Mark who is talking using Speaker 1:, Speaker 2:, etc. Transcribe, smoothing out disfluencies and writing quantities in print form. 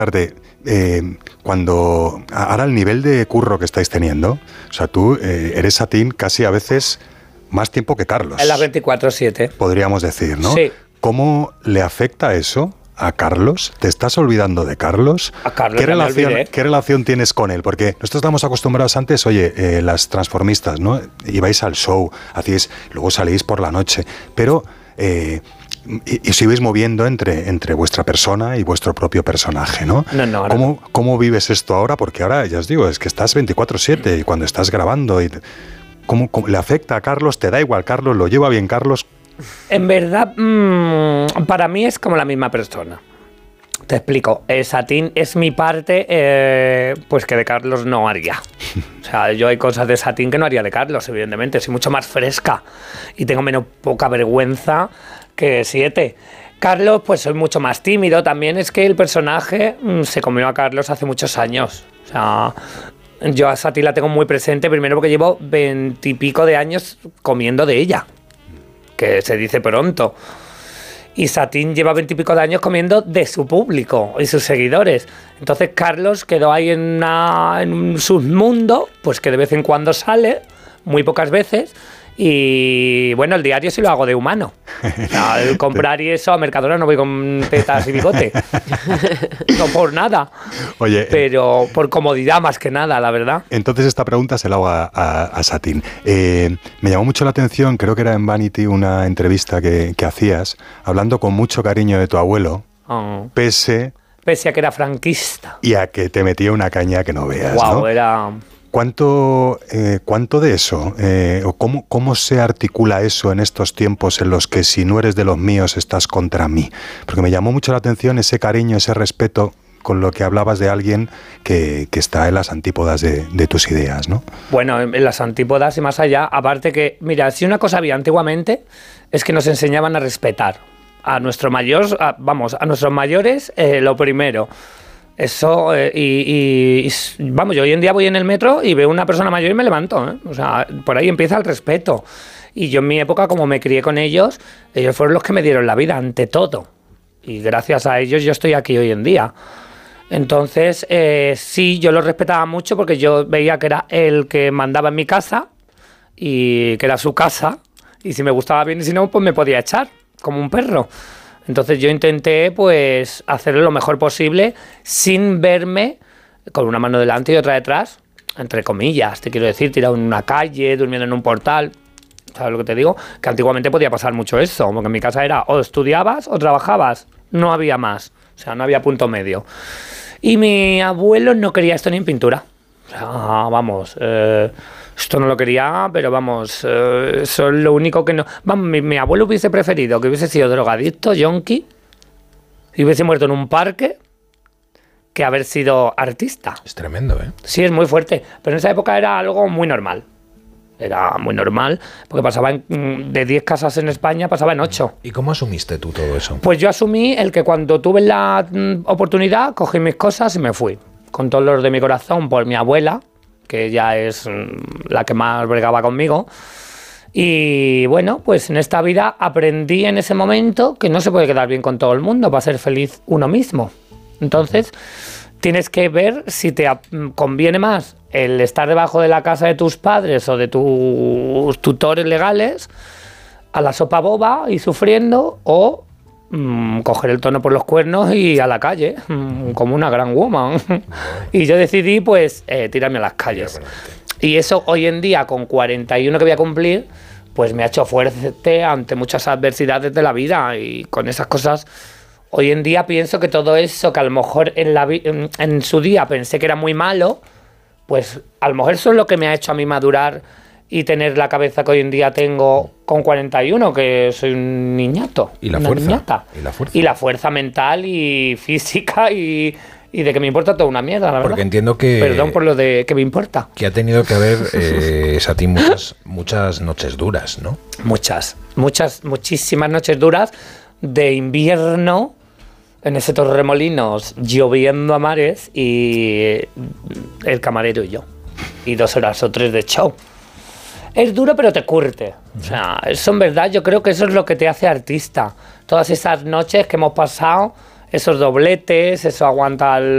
Speaker 1: Cuando ahora el nivel de curro que estáis teniendo, o sea, tú eres Satín casi a veces más tiempo que Carlos.
Speaker 2: En las 24/7.
Speaker 1: Podríamos decir, ¿no?
Speaker 2: Sí.
Speaker 1: ¿Cómo le afecta eso a Carlos? ¿Te estás olvidando de Carlos?
Speaker 2: A Carlos
Speaker 1: ¿Qué relación tienes con él? Porque nosotros estamos acostumbrados antes, oye, las transformistas, ¿no? Ibais al show, luego salís por la noche, pero... Y os ibais moviendo entre vuestra persona y vuestro propio personaje, ¿no?
Speaker 2: No.
Speaker 1: ¿Cómo vives esto ahora? Porque ahora, ya os digo, es que estás 24/7 y cuando estás grabando, ¿cómo le afecta a Carlos? ¿Te da igual Carlos? ¿Lo lleva bien Carlos?
Speaker 2: En verdad, para mí es como la misma persona. Te explico. Satín es mi parte, pues que de Carlos no haría. O sea, yo hay cosas de Satín que no haría de Carlos, evidentemente. Soy mucho más fresca y tengo poca vergüenza que 7. Carlos, pues soy mucho más tímido. También es que el personaje se comió a Carlos hace muchos años. O sea, yo a Satín la tengo muy presente, primero porque llevo 20 y pico de años comiendo de ella, que se dice pronto. Y Satín lleva 20 y pico de años comiendo de su público y sus seguidores. Entonces Carlos quedó ahí en un submundo, pues que de vez en cuando sale, muy pocas veces. Y bueno, el diario sí lo hago de humano. O sea, al comprar y eso, a Mercadona no voy con tetas y bigote. No por nada.
Speaker 1: Oye,
Speaker 2: pero por comodidad más que nada, la verdad.
Speaker 1: Entonces esta pregunta se la hago a Satín. Me llamó mucho la atención, creo que era en Vanity, una entrevista que hacías, hablando con mucho cariño de tu abuelo, pese
Speaker 2: a que era franquista.
Speaker 1: Y a que te metía una caña que no veas,
Speaker 2: wow,
Speaker 1: ¿no?
Speaker 2: Era...
Speaker 1: ¿Cuánto de eso, o cómo se articula eso en estos tiempos en los que si no eres de los míos estás contra mí? Porque me llamó mucho la atención ese cariño, ese respeto con lo que hablabas de alguien que está en las antípodas de tus ideas, ¿no?
Speaker 2: Bueno, en las antípodas y más allá, aparte que, mira, si una cosa había antiguamente es que nos enseñaban a respetar a nuestros mayores, lo primero. Eso, vamos, yo hoy en día voy en el metro y veo una persona mayor y me levanto, ¿eh? O sea, por ahí empieza el respeto. Y yo en mi época, como me crié con ellos fueron los que me dieron la vida ante todo. Y gracias a ellos yo estoy aquí hoy en día. Entonces, sí, yo lo respetaba mucho porque yo veía que era el que mandaba en mi casa y que era su casa. Y si me gustaba bien y si no, pues me podía echar, como un perro. Entonces yo intenté pues hacerlo lo mejor posible sin verme con una mano delante y otra detrás, entre comillas, te quiero decir, tirado en una calle, durmiendo en un portal, ¿sabes lo que te digo? Que antiguamente podía pasar mucho eso, porque en mi casa era o estudiabas o trabajabas, no había más, o sea, no había punto medio. Y mi abuelo no quería esto ni en pintura, o sea, vamos... esto no lo quería, pero vamos, eso es lo único que no... Vamos, mi abuelo hubiese preferido que hubiese sido drogadicto, yonki, y hubiese muerto en un parque, que haber sido artista.
Speaker 3: Es tremendo, ¿eh?
Speaker 2: Sí, es muy fuerte, pero en esa época era algo muy normal. Era muy normal, porque pasaba de 10 casas en España, pasaba en 8.
Speaker 3: ¿Y cómo asumiste tú todo eso?
Speaker 2: Pues yo asumí el que cuando tuve la oportunidad, cogí mis cosas y me fui. Con todo el dolor de mi corazón por mi abuela, que ella es la que más bregaba conmigo. Y bueno, pues en esta vida aprendí en ese momento que no se puede quedar bien con todo el mundo para ser feliz uno mismo. Entonces, tienes que ver si te conviene más el estar debajo de la casa de tus padres o de tus tutores legales a la sopa boba y sufriendo, o coger el tono por los cuernos y a la calle, como una gran woman. Y yo decidí, pues, tirarme a las calles. Y eso hoy en día, con 41 que voy a cumplir, pues me ha hecho fuerte ante muchas adversidades de la vida. Y con esas cosas, hoy en día pienso que todo eso que a lo mejor en su día pensé que era muy malo, pues a lo mejor eso es lo que me ha hecho a mí madurar y tener la cabeza que hoy en día tengo con 41, que soy un niñato.
Speaker 3: Y la
Speaker 2: una
Speaker 3: fuerza.
Speaker 2: Niñata.
Speaker 3: Y la
Speaker 2: fuerza mental y física y de que me importa toda una mierda, la verdad.
Speaker 3: Porque entiendo que...
Speaker 2: Perdón por lo de que me importa.
Speaker 3: Que ha tenido que haber, Satín, muchas noches duras, ¿no?
Speaker 2: Muchísimas noches duras de invierno en ese Torremolinos, lloviendo a mares, y el camarero y yo. Y 2 horas o 3 de show. Es duro, pero te curte. O sea, eso en verdad yo creo que eso es lo que te hace artista. Todas esas noches que hemos pasado, esos dobletes, eso aguanta